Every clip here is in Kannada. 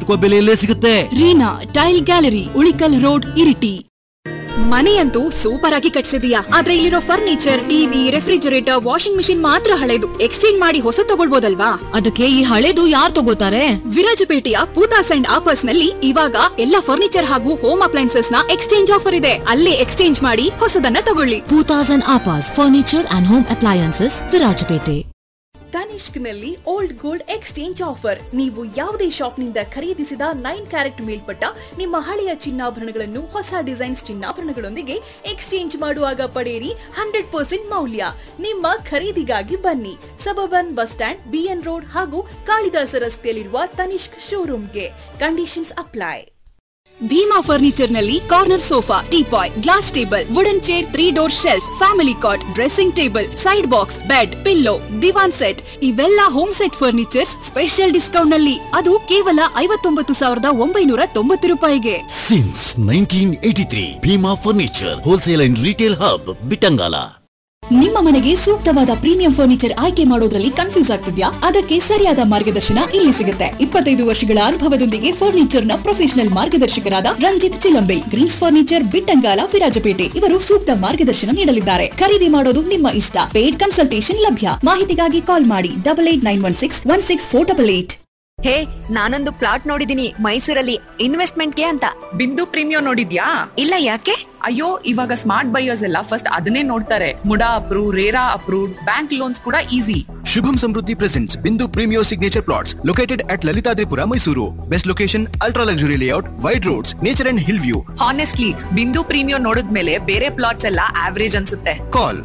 ಕೈಗೆಟುಕುವ ಬೆಲೆಯಲ್ಲೇ ಸಿಗುತ್ತೆ. Reena tail gallery, Ulikkal road, Iritty. ಮನೆಯಂತೂ super ಆಗಿ ಕಟ್ಸಿದೀಯಾ, ಆದ್ರೆ ಇಲ್ಲಿರೋ furniture, TV, refrigerator, washing machine ಮಾತ್ರ ಹಳೆದು. ಎಕ್ಸ್ಚೇಂಜ್ ಮಾಡಿ ಹೊಸ ತಗೊಳ್ಬೋದಲ್ವಾ? ಅದಕ್ಕೆ ಈ ಹಳೆದು ಯಾರು ತಗೋತಾರೆ? ವಿರಾಜಪೇಟೆಯ ಪೂತಾಸ್ ಅಂಡ್ ಆಪರ್ಸ್ ನಲ್ಲಿ ಇವಾಗ ಎಲ್ಲ ಫರ್ನಿಚರ್ ಹಾಗೂ ಹೋಮ್ ಅಪ್ಲೈನ್ಸಸ್ ನ ಎಕ್ಸ್ಚೇಂಜ್ ಆಫರ್ ಇದೆ. ಅಲ್ಲೇ ಎಕ್ಸ್ಚೇಂಜ್ ಮಾಡಿ ಹೊಸದನ್ನ ತಗೊಳ್ಳಿ. Poothas and ಆಪರ್ಸ್, furniture and home appliances, Virajpet. Tanishq ನಲ್ಲಿ ಓಲ್ಡ್ ಗೋಲ್ಡ್ ಎಕ್ಸ್ಚೇಂಜ್ ಆಫರ್. ನೀವು ಯಾವುದೇ ಶಾಪ್ ನಿಂದ ಖರೀದಿಸಿದ 9 ಕ್ಯಾರೆಟ್ ಮೇಲ್ಪಟ್ಟ ನಿಮ್ಮ ಹಳೆಯ ಚಿನ್ನಾಭರಣಗಳನ್ನು ಹೊಸ ಡಿಸೈನ್ಸ್ ಚಿನ್ನಾಭರಣಗಳೊಂದಿಗೆ ಎಕ್ಸ್ಚೇಂಜ್ ಮಾಡುವಾಗ ಪಡೆಯಿರಿ 100% ಮೌಲ್ಯ. ನಿಮ್ಮ ಖರೀದಿಗಾಗಿ ಬನ್ನಿ suburban bus stand, B N road ಹಾಗೂ ಕಾಳಿದಾಸ ರಸ್ತೆಯಲ್ಲಿರುವ Tanishq ಶೋರೂಮ್ಗೆ. Conditions apply. Bima furniture ನಲ್ಲಿ corner sofa, teapoy, glass table, wooden chair, 3 door shelf, family ಕಾಟ್, dressing table, side box, bed, pillow, ದಿವಾನ್ ಸೆಟ್ ಇವೆಲ್ಲ home set furnitures special discount ನಲ್ಲಿ. ಅದು ಕೇವಲ 59,990 ರೂಪಾಯಿಗೆ. Since 1983 Bima furniture wholesale and retail hub, Bittangala. ನಿಮ್ಮ ಮನೆಗೆ ಸೂಕ್ತವಾದ ಪ್ರೀಮಿಯಂ ಫರ್ನಿಚರ್ ಆಯ್ಕೆ ಮಾಡೋದ್ರಲ್ಲಿ ಕನ್ಫ್ಯೂಸ್ ಆಗ್ತಿದ್ಯಾ? ಅದಕ್ಕೆ ಸರಿಯಾದ ಮಾರ್ಗದರ್ಶನ ಇಲ್ಲಿ ಸಿಗುತ್ತೆ. 25 ವರ್ಷಗಳ ಅನುಭವದೊಂದಿಗೆ ಫರ್ನಿಚರ್ ನ professional ಮಾರ್ಗದರ್ಶಕರಾದ Ranjit Chilambe, Green's furniture, Bittangala, Virajpet ಇವರು ಸೂಕ್ತ ಮಾರ್ಗದರ್ಶನ ನೀಡಲಿದ್ದಾರೆ. ಖರೀದಿ ಮಾಡೋದು ನಿಮ್ಮ ಇಷ್ಟ. ಪೇಡ್ ಕನ್ಸಲ್ಟೇಷನ್ ಲಭ್ಯ. ಮಾಹಿತಿಗಾಗಿ ಕಾಲ್ ಮಾಡಿ 8891616488. ಹೇ, ನಾನೊಂದು ಪ್ಲಾಟ್ ನೋಡಿದೀನಿ ಮೈಸೂರಲ್ಲಿ, ಇನ್ವೆಸ್ಟ್ಮೆಂಟ್ಗೆ ಅಂತ. ಬಿಂದು ಪ್ರೀಮಿಯಂ ನೋಡಿದ್ಯಾ? ಇಲ್ಲ, ಯಾಕೆ? ಅಯ್ಯೋ, ಇವಾಗ ಸ್ಮಾರ್ಟ್ ಬೈಯರ್ಸ್ ಎಲ್ಲ ಫಸ್ಟ್ ಅದನ್ನೇ ನೋಡ್ತಾರೆ. MUDA approve, RERA approved, bank loans ಕೂಡ easy. Shubham Samruddhi presents Bindu Premio Signature Plots located at Lalitadripura, Mysuru. Best location, ultra luxury layout, wide roads, nature and hill view. Honestly ಬಿಂದು ಪ್ರೀಮಿಯಂ ನೋಡಿದ್ಮೇಲೆ ಬೇರೆ ಪ್ಲಾಟ್ಸ್ ಎಲ್ಲ ಆವರೇಜ್ ಅನ್ಸುತ್ತೆ. Call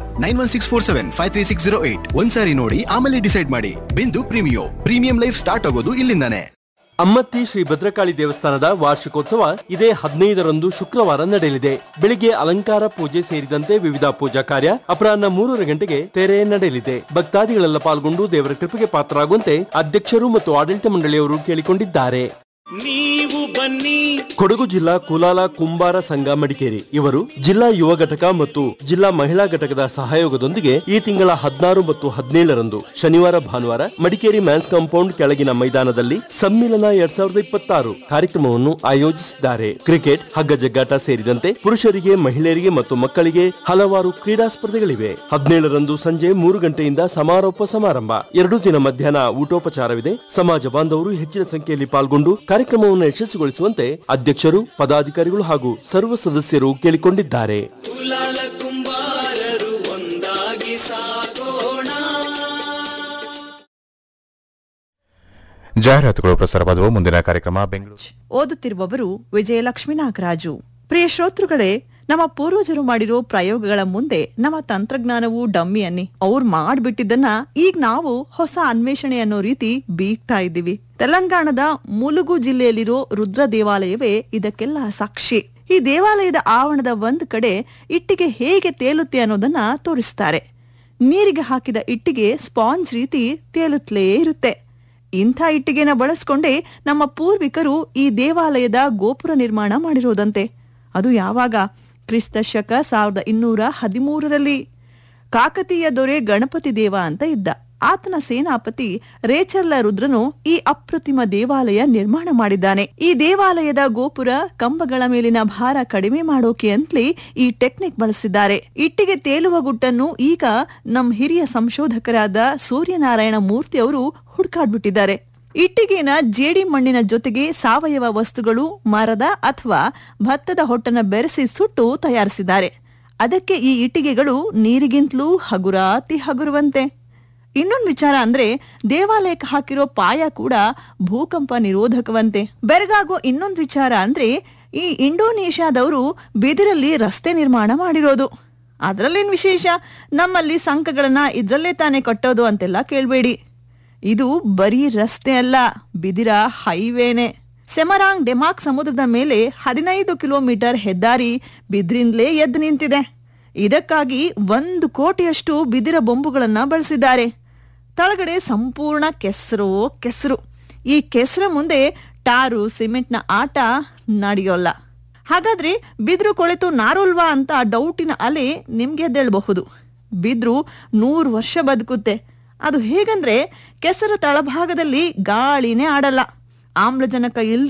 9164753608. ಒಂದ್ಸಾರಿ ನೋಡಿ ಆಮೇಲೆ ಡಿಸೈಡ್ ಮಾಡಿ. ಬಿಂದು ಪ್ರೀಮಿಯೋ, ಪ್ರೀಮಿಯಂ ಲೈಫ್ ಸ್ಟಾರ್ಟ್ ಆಗೋದು ಇಲ್ಲಿಂದಾನೆ. ಅಮ್ಮತ್ತಿ ಶ್ರೀ ಭದ್ರಕಾಳಿ ದೇವಸ್ಥಾನದ ವಾರ್ಷಿಕೋತ್ಸವ ಇದೇ 15ರಂದು ಶುಕ್ರವಾರ ನಡೆಯಲಿದೆ. ಬೆಳಿಗ್ಗೆ ಅಲಂಕಾರ ಪೂಜೆ ಸೇರಿದಂತೆ ವಿವಿಧ ಪೂಜಾ ಕಾರ್ಯ. ಅಪರಾಹ್ನ 3:30 ಗಂಟೆಗೆ ತೆರೆ ನಡೆಯಲಿದೆ. ಭಕ್ತಾದಿಗಳೆಲ್ಲ ಪಾಲ್ಗೊಂಡು ದೇವರ ಕೃಪೆಗೆ ಪಾತ್ರರಾಗುವಂತೆ ಅಧ್ಯಕ್ಷರು ಮತ್ತು ಆಡಳಿತ ಮಂಡಳಿಯವರು ಕೇಳಿಕೊಂಡಿದ್ದಾರೆ. ನೀವು ಬನ್ನಿ. ಕೊಡಗು ಜಿಲ್ಲಾ ಕುಲಾಲ ಕುಂಬಾರ ಸಂಘ ಮಡಿಕೇರಿ ಇವರು ಜಿಲ್ಲಾ ಯುವ ಘಟಕ ಮತ್ತು ಜಿಲ್ಲಾ ಮಹಿಳಾ ಘಟಕದ ಸಹಯೋಗದೊಂದಿಗೆ ಈ ತಿಂಗಳ 16 ಮತ್ತು 17ರಂದು ಶನಿವಾರ ಭಾನುವಾರ ಮಡಿಕೇರಿ ಮ್ಯಾನ್ಸ್ ಕಾಂಪೌಂಡ್ ಕೆಳಗಿನ ಮೈದಾನದಲ್ಲಿ ಸಮ್ಮಿಲನ 2026 ಕಾರ್ಯಕ್ರಮವನ್ನು ಆಯೋಜಿಸಿದ್ದಾರೆ. ಕ್ರಿಕೆಟ್, ಹಗ್ಗ ಜಗ್ಗಾಟ ಸೇರಿದಂತೆ ಪುರುಷರಿಗೆ, ಮಹಿಳೆಯರಿಗೆ ಮತ್ತು ಮಕ್ಕಳಿಗೆ ಹಲವಾರು ಕ್ರೀಡಾ ಸ್ಪರ್ಧೆಗಳಿವೆ. 17ರಂದು ಸಂಜೆ 3 ಗಂಟೆಯಿಂದ ಸಮಾರೋಪ ಸಮಾರಂಭ. 2 ದಿನ ಮಧ್ಯಾಹ್ನ ಊಟೋಪಚಾರವಿದೆ. ಸಮಾಜ ಬಾಂಧವರು ಹೆಚ್ಚಿನ ಸಂಖ್ಯೆಯಲ್ಲಿ ಪಾಲ್ಗೊಂಡು ಕಾರ್ಯಕ್ರಮವನ್ನು ಯಶಸ್ವಿಗೊಳಿಸುವಂತೆ ಅಧ್ಯಕ್ಷರು, ಪದಾಧಿಕಾರಿಗಳು ಹಾಗೂ ಸರ್ವ ಸದಸ್ಯರು ಕೇಳಿಕೊಂಡಿದ್ದಾರೆ. ಜಾಹೀರಾತುಗಳು ಪ್ರಸಾರವಾದವು. ಮುಂದಿನ ಕಾರ್ಯಕ್ರಮ ಬೆಂಗಳೂರು. ಓದುತ್ತಿರುವವರು ವಿಜಯಲಕ್ಷ್ಮೀ ನಾಗರಾಜು. ಪ್ರಿಯ ಶ್ರೋತೃಗಳೇ, ನಮ್ಮ ಪೂರ್ವಜರು ಮಾಡಿರೋ ಪ್ರಯೋಗಗಳ ಮುಂದೆ ನಮ್ಮ ತಂತ್ರಜ್ಞಾನವು ಡಮ್ಮಿ ಅನ್ನಿ. ಅವ್ರು ಮಾಡ್ಬಿಟ್ಟಿದ್ದನ್ನ ಈಗ ನಾವು ಹೊಸ ಅನ್ವೇಷಣೆ ಅನ್ನೋ ರೀತಿ ಬೀಗ್ತಾ ಇದ್ದೀವಿ. ತೆಲಂಗಾಣದ ಮುಲುಗು ಜಿಲ್ಲೆಯಲ್ಲಿರೋ ರುದ್ರ ದೇವಾಲಯವೇ ಇದಕ್ಕೆಲ್ಲ ಸಾಕ್ಷಿ. ಈ ದೇವಾಲಯದ ಆವರಣದ ಒಂದ್ ಕಡೆ ಇಟ್ಟಿಗೆ ಹೇಗೆ ತೇಲುತ್ತೆ ಅನ್ನೋದನ್ನ ತೋರಿಸ್ತಾರೆ. ನೀರಿಗೆ ಹಾಕಿದ ಇಟ್ಟಿಗೆ ಸ್ಪಾಂಜ್ ರೀತಿ ತೇಲುತ್ತಲೇ ಇರುತ್ತೆ. ಇಂಥ ಇಟ್ಟಿಗೆನ ಬಳಸ್ಕೊಂಡೇ ನಮ್ಮ ಪೂರ್ವಿಕರು ಈ ದೇವಾಲಯದ ಗೋಪುರ ನಿರ್ಮಾಣ ಮಾಡಿರೋದಂತೆ. ಅದು ಯಾವಾಗ? ಕ್ರಿಸ್ತ ಶಕ 1213ರಲ್ಲಿ. ಕಾಕತೀಯ ದೊರೆ ಗಣಪತಿ ದೇವ ಅಂತ ಇದ್ದ. ಆತನ ಸೇನಾಪತಿ ರೇಚರ್ಲ ರುದ್ರನು ಈ ಅಪ್ರತಿಮ ದೇವಾಲಯ ನಿರ್ಮಾಣ ಮಾಡಿದ್ದಾನೆ. ಈ ದೇವಾಲಯದ ಗೋಪುರ ಕಂಬಗಳ ಮೇಲಿನ ಭಾರ ಕಡಿಮೆ ಮಾಡೋಕೆ ಅಂತಲೇ ಈ ಟೆಕ್ನಿಕ್ ಬಳಸಿದ್ದಾರೆ. ಇಟ್ಟಿಗೆ ತೇಲುವ ಗುಟ್ಟನ್ನು ಈಗ ನಮ್ಮ ಹಿರಿಯ ಸಂಶೋಧಕರಾದ ಸೂರ್ಯನಾರಾಯಣ ಮೂರ್ತಿ ಅವರು ಹುಡುಕಾಡ್ಬಿಟ್ಟಿದ್ದಾರೆ. ಇಟ್ಟಿಗೆನ ಜೇಡಿ ಮಣ್ಣಿನ ಜೊತೆಗೆ ಸಾವಯವ ವಸ್ತುಗಳು, ಮರದ ಅಥವಾ ಭತ್ತದ ಹೊಟ್ಟನ್ನ ಬೆರೆಸಿ ಸುಟ್ಟು ತಯಾರಿಸಿದ್ದಾರೆ. ಅದಕ್ಕೆ ಈ ಇಟ್ಟಿಗೆಗಳು ನೀರಿಗಿಂತಲೂ ಹಗುರಾತಿ ಹಗುರುವಂತೆ. ಇನ್ನೊಂದು ವಿಚಾರ ಅಂದ್ರೆ ದೇವಾಲಯಕ್ಕೆ ಹಾಕಿರೋ ಪಾಯ ಕೂಡ ಭೂಕಂಪ ನಿರೋಧಕವಂತೆ. ಬೆರಗಾಗೋ ಇನ್ನೊಂದು ವಿಚಾರ ಅಂದ್ರೆ ಈ ಇಂಡೋನೇಷ್ಯಾದವರು ಬಿದಿರಲ್ಲಿ ರಸ್ತೆ ನಿರ್ಮಾಣ ಮಾಡಿರೋದು. ಅದ್ರಲ್ಲೇನ್ ವಿಶೇಷ? ನಮ್ಮಲ್ಲಿ ಸಂಕಗಳನ್ನ ಇದ್ರಲ್ಲೇ ತಾನೇ ಕಟ್ಟೋದು ಅಂತೆಲ್ಲ ಕೇಳ್ಬೇಡಿ. ಇದು ಬರೀ ರಸ್ತೆ ಅಲ್ಲ, ಬಿದಿರ ಹೈವೇನೆ. ಸೆಮರಾಂಗ್ ಡೆಮಾಕ್ ಸಮುದ್ರದ ಮೇಲೆ 15 ಕಿಲೋಮೀಟರ್ ಹೆದ್ದಾರಿ ಬಿದ್ರಿಂದಲೇ ಎದ್ದು ನಿಂತಿದೆ. ಇದಕ್ಕಾಗಿ 1 ಕೋಟಿಯಷ್ಟು ಬಿದಿರ ಬೊಂಬುಗಳನ್ನ ಬಳಸಿದ್ದಾರೆ. ತಳಗಡೆ ಸಂಪೂರ್ಣ ಕೆಸರು. ಈ ಕೆಸರ ಮುಂದೆ ಟಾರು, ಸಿಮೆಂಟ್ನ ಆಟ ನಡೆಯೋಲ್ಲ. ಹಾಗಾದ್ರೆ ಬಿದ್ರು ಕೊಳೆತು ನಾರೋಲ್ವಾ ಅಂತ ಡೌಟಿನ ಅಲೆ ನಿಮ್ಗೆ ಎದ್ದೇಳಬಹುದು. ಬಿದ್ರು 100 ವರ್ಷ ಬದುಕುತ್ತೆ. ಅದು ಹೇಗಂದ್ರೆ ಕೆಸರು ತಳಭಾಗದಲ್ಲಿ ಗಾಳಿನೇ ಆಡಲ್ಲ. ಆಮ್ಲಜನಕ